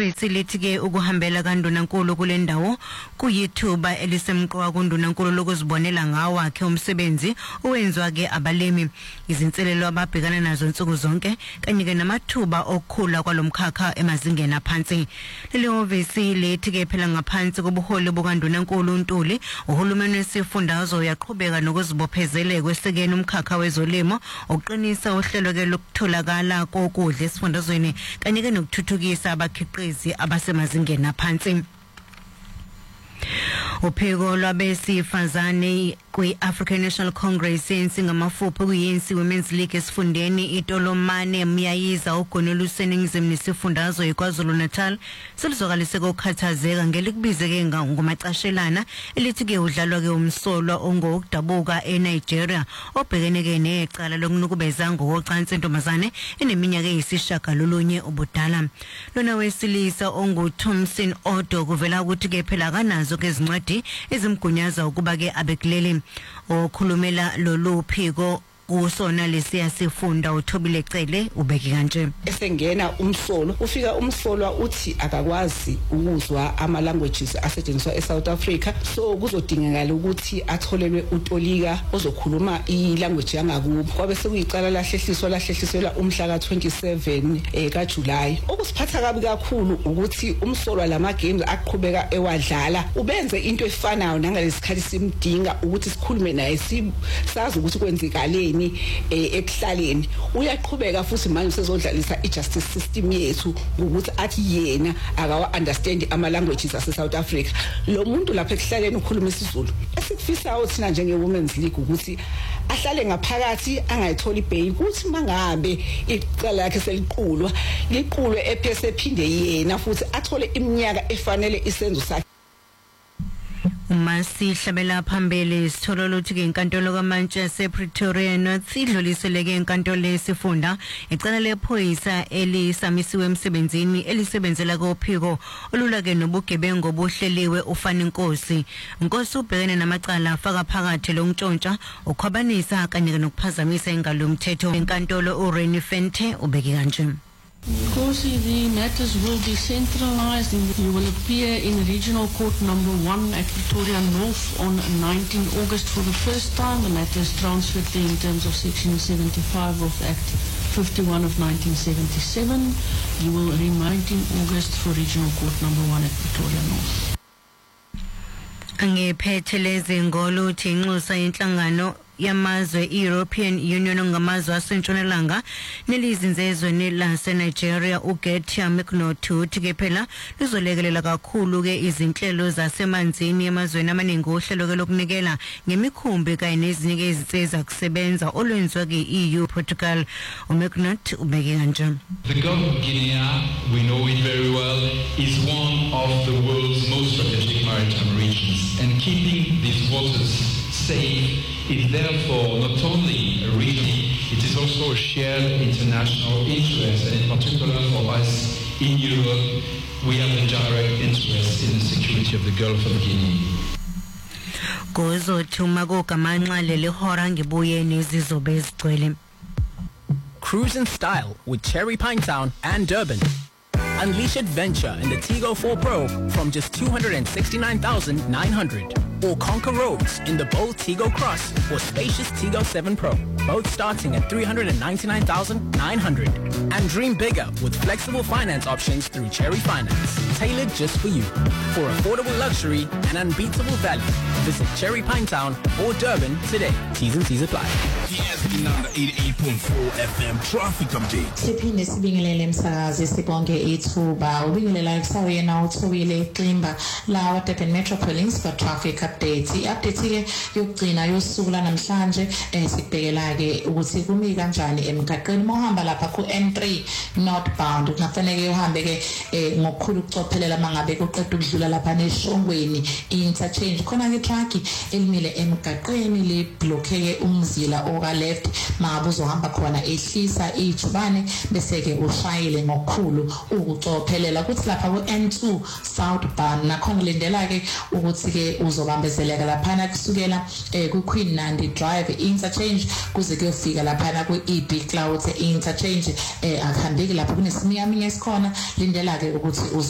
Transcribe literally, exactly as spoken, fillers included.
Lehhovisi lithi ke ukuhambela kaNdunankulu kule ndawo kuyithuba elisemqoka kuNdunankulu lokuzibonela ngawakhe umsebenzi owenziwa ke abalimi, izinselelo ababhekana nazo insuku zonke kanye ke namathuba okukhula kwalomkhakha emazingeni aphansi. Lehhovisi lithi ke phela ngaphansi kobuholi bukaNdunankulu uNtuli, uhulumeni wesifundazwe uyaqhubeka nokuzibophezela kwesekeni umkhakha wezolimo, uqinisa uhlelo ke lokutholakala kokudla esifundazweni kanye ke nokuthuthukisa abakhiqizi abasemazingeni aphansi. Uphiko lwabesifazane kwi-African National Congress yensi ngamafuphi kuyensi Women's League esifundeni iTolomane Myayiza ugonela useningizimu nesifundazwe iKwaZulu Natal selizwakalise kokhathazeka ngelikubizeke ngomacashelana elithi ke udlalwa ke umsolwa ongokudabuka eNigeria obhekene ke necala lokunukubeza ngokocansi intombazane eneminyaka eyisishagalolunye ubudala. Lona wesilisa onguThompson Odo kuvela ukuthi ke phela kanazo ke izincwadi ezimgunyaza ukuba ke abekuleli. Okhulumela lolu phiko kusona lesiya sifunda uThobile Cele ubeki kanje. Esengena umsolo ufika umsolwa uthi akakwazi ukuzwa ama languages asetshenziswa eSouth Africa, so kuzodingakala ukuthi atholelwe utolika ozokhuluma ilanguage yangakubo. Kwabe sekuyicala lahlehliswa lahlehliselwa umhla ka twenty-seven eh kaJuly. Okusiphatha kabi kakhulu ukuthi umsolwa lama games aqhubeka ewadlala ubenze into efanayo nangalesikhathi simdinga ukuthi sikhulume naye sazi ukuthi kwenzekaleni ekuhlaleni. Uyaqhubeka futhi manje usezodlalisa ijustice system yethu ukuthi athi yena akawa understand ama languages ase South Africa. Lo muntu lapha ekuhlaleni ukhuluma isiZulu. Esikufisa thina njenge Women's League ukuthi ahlale ngaphakathi angayithola ibail ukuthi mangabe icala lakhe seliqulwa liqulwe ephese ephinde yena futhi athole iminyaka efanele isenzo sakhe. Masihlabela phambili sitholo luthi ke inkantolo kaManchester Pretoria North idluliseleke enkantolo yesifunda icala lephoyisa elisamisiwe emsebenzini elisebenzela kophiko olula ke nobugebengu obuhleliwe ufana inkosi. Inkosi ubhekene namacala afaka phakathi lokuntshontsha, ukhwabanisa kanye nokuphazamisa ingalo yomthetho. Inkantolo uReni Fente ubeki kanje. Because the matters will be centralized, you will appear in Regional Court number one at Pretoria North on nineteenth August for the first time. The matter is transferred there in terms of section seventy-five of Act fifty-one of nineteen seventy-seven. You will remain in August for Regional Court number one at Pretoria North. Angephetheleze ngoluthi inxusa inhlangano yamazwe European Union ngamazwe asentshonalanga nelizinze ezweni laseNigeria uGetia Mcnaughton ke phela lizolekelela kakhulu ke izinhlelo zasemanzini emazweni amaningi ohlelo ke lokunikela ngemikhumbi kanye nezinye izinsiza kusebenza olwenziwa ke E U Portugal. uMcnaughton ubeke kanje. The Gulf of Guinea, we know it very well, is one of the world's most strategic maritime regions, and keeping these waters safe is therefore not only a region, it is also a shared international interest, and in particular for us in Europe, we have a direct interest in the security of the Gulf of Guinea. Gozo thuma kogamanxale lehora ngibuye nezizobe ezigcwele. Cruise in style with Cherry Pinetown and Durban. Unleash adventure in the Tigo four Pro from just two hundred sixty-nine thousand nine hundred. Or conquer roads in the bold Tigo Cross or spacious Tigo seven Pro, both starting at three hundred ninety-nine thousand nine hundred. And dream bigger with flexible finance options through Cherry Finance, tailored just for you. For affordable luxury and unbeatable value, visit Cherry Pinetown or Durban today. T's and C's apply. D S B number eighty-eight point four F M traffic update. Siphinde sibingelele msakazi sibonke ithuba ubingelela kusawena uthobile Ximba la Durban Metropolis for traffic updates. I-update ke yokugcina yosuku namhlanje eh sibhekela ke ukuthi kumi kanjani emgaqweni mohamba lapha ku N three northbound kunafanele uhambe ke ngokukhulu ukucophelela mangabe kuqeda ukudlula lapha neshongweni interchange khona ke truck elimile emgaqweni li blockeke umzila oka left mangabe uzohamba khona ehlisa ijubane bese ke ushayile ngokukhulu ukucophelela kuthi lapha ku N two southbound nakhona lindela ke ukuthi ke uzobambezeleka lapha kusukela ku Queen Nandi Drive interchange kuze kuyofika lapha ku E B Cloud interchange akuhambeki lapha kunesiminyaminya esikhona lindela ke ukuthi